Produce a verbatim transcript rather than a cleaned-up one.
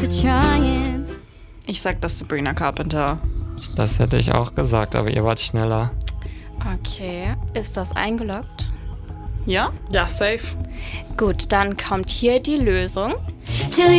for trying. Ich sag das Sabrina Carpenter. Das hätte ich auch gesagt, aber ihr wart schneller. Okay, ist das eingeloggt? Ja? Ja, safe. Gut, dann kommt hier die Lösung. Till